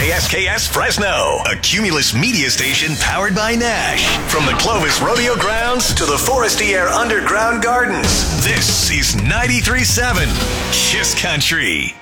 KSKS Fresno, a Cumulus media station powered by Nash. From the Clovis Rodeo Grounds to the Forestier Underground Gardens, this is 93.7 Kiss Country.